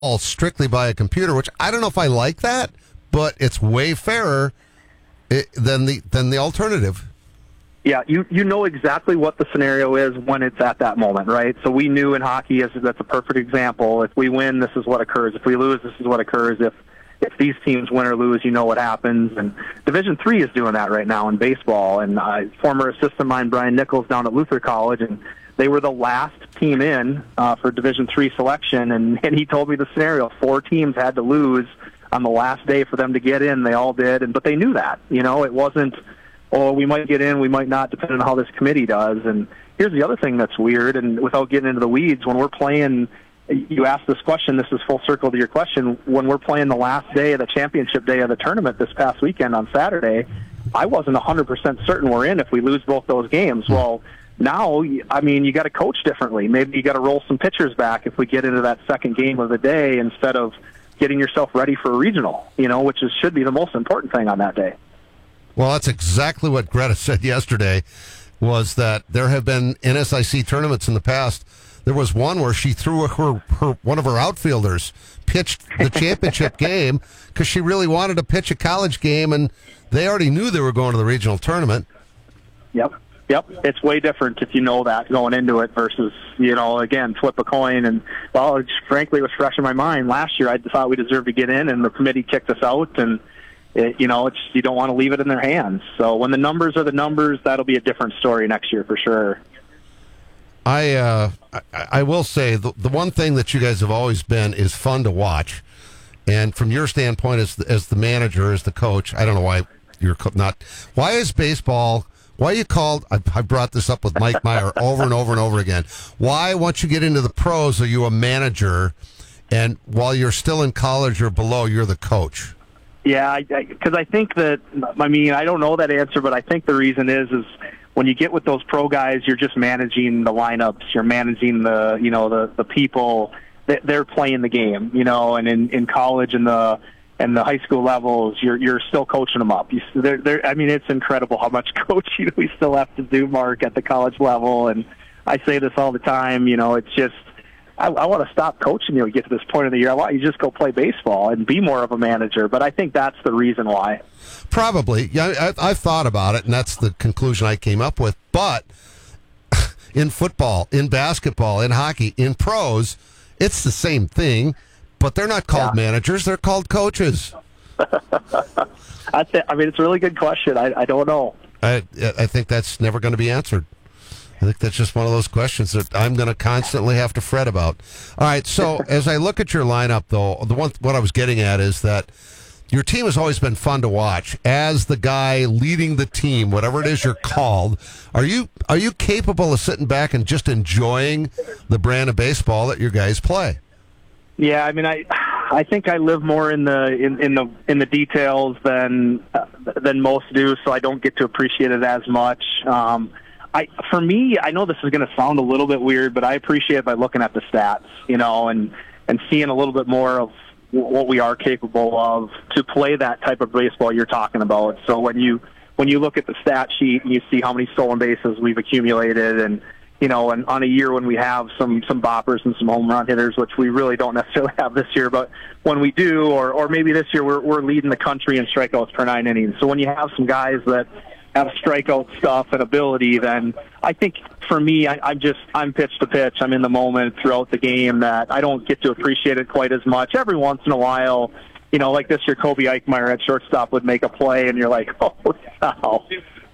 all strictly by a computer, which I don't know if I like that, but it's way fairer than the alternative. Yeah, you know exactly what the scenario is when it's at that moment, right? So we knew in hockey, that's a perfect example. If we win, this is what occurs. If we lose, this is what occurs. If these teams win or lose, you know what happens. And Division III is doing that right now in baseball. And former assistant of mine, Brian Nichols, down at Luther College, and they were the last team in for Division III selection. And he told me the scenario. 4 teams had to lose on the last day for them to get in. They all did, but they knew that. You know, it wasn't, oh, we might get in, we might not, depending on how this committee does. And here's the other thing that's weird, and without getting into the weeds, when we're playing, you asked this question, this is full circle to your question, when we're playing the last day of the championship day of the tournament this past weekend on Saturday, I wasn't 100% certain we're in if we lose both those games. Well, now, I mean, you got to coach differently. Maybe you got to roll some pitchers back if we get into that second game of the day instead of getting yourself ready for a regional, you know, which should be the most important thing on that day. Well, that's exactly what Greta said yesterday, was that there have been NSIC tournaments in the past. There was one where she threw one of her outfielders, pitched the championship game because she really wanted to pitch a college game, and they already knew they were going to the regional tournament. Yep. It's way different if you know that going into it versus, you know, again, flip a coin. And, well, it frankly was fresh in my mind. Last year I thought we deserved to get in, and the committee kicked us out, and you don't want to leave it in their hands. So when the numbers are the numbers, that'll be a different story next year for sure. I will say the one thing that you guys have always been is fun to watch. And from your standpoint as the manager, as the coach, I don't know why you're not. Why is baseball? Why you called? I brought this up with Mike Meyer over and over and over again. Why, once you get into the pros, are you a manager, and while you're still in college or below, you're the coach? Yeah, because I think that, I mean, I don't know that answer, but I think the reason is when you get with those pro guys, you're just managing the lineups, you're managing the people that they're playing the game, you know, and in college and the high school levels, you're still coaching them up. I mean, it's incredible how much coaching we still have to do, Mark, at the college level. And I say this all the time, you know, it's just, I want to stop coaching you and get to this point of the year. I want you to just go play baseball and be more of a manager. But I think that's the reason why. Probably. Yeah, I've thought about it, and that's the conclusion I came up with. But in football, in basketball, in hockey, in pros, it's the same thing. But they're not called managers. They're called coaches. I mean, it's a really good question. I don't know. I think that's never going to be answered. I think that's just one of those questions that I'm going to constantly have to fret about. All right, so as I look at your lineup, though, what I was getting at is that your team has always been fun to watch. As the guy leading the team, whatever it is you're called, are you capable of sitting back and just enjoying the brand of baseball that your guys play? Yeah, I mean, I think I live more in the details than most do, so I don't get to appreciate it as much. For me, I know this is going to sound a little bit weird, but I appreciate it by looking at the stats, you know, and seeing a little bit more of what we are capable of to play that type of baseball you're talking about. So when you look at the stat sheet and you see how many stolen bases we've accumulated, and you know, and on a year when we have some boppers and some home run hitters, which we really don't necessarily have this year, but when we do, or maybe this year we're leading the country in strikeouts per 9 innings. So when you have some guys that have strikeout stuff and ability, then I think for me, I'm pitch to pitch. I'm in the moment throughout the game that I don't get to appreciate it quite as much. Every once in a while, you know, like this year, Kobe Eichmeyer at shortstop would make a play, and you're like, oh, wow.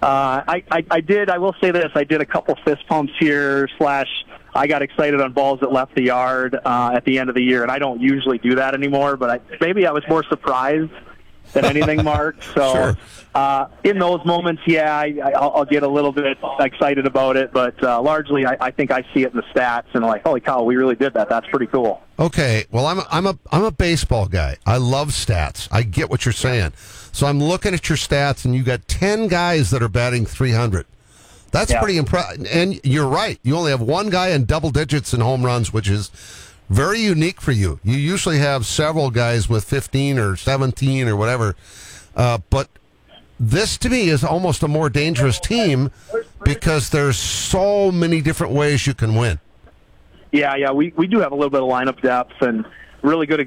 I will say this, I did a couple fist pumps here, I got excited on balls that left the yard at the end of the year, and I don't usually do that anymore, but maybe I was more surprised than anything, Mark. So sure. In those moments, I'll get a little bit excited about it, but largely I think I see it in the stats and like, holy cow, we really did that. That's pretty cool. Okay, well, I'm a baseball guy. I love stats. I get what you're saying. So I'm looking at your stats, and you got 10 guys that are batting 300. That's pretty impressive. And you're right. You only have one guy in double digits in home runs, which is very unique for you. You usually have several guys with 15 or 17 or whatever. But this, to me, is almost a more dangerous team because there's so many different ways you can win. Yeah, we do have a little bit of lineup depth, and really good